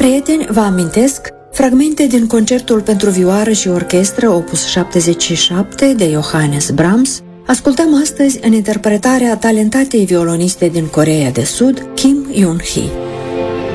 Prieteni, vă amintesc fragmente din concertul pentru vioară și orchestră opus 77 de Johannes Brahms. Ascultăm astăzi în interpretarea talentatei violoniste din Coreea de Sud, Kim Yoon-hee.